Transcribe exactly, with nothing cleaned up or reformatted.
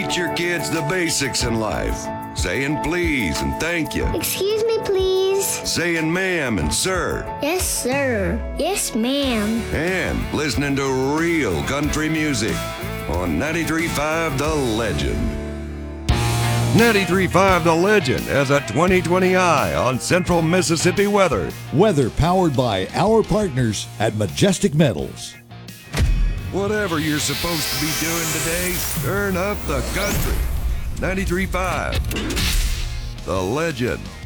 Teach your kids the basics in life. Saying please and thank you. Excuse me, please. Saying ma'am and sir. Yes, sir. Yes, ma'am. And listening to real country music on ninety-three point five The Legend. ninety-three point five The Legend has a twenty twenty eye on central Mississippi weather. Weather powered by our partners at Majestic Metals. Whatever you're supposed to be doing today, turn up the country. ninety-three point five The Legend.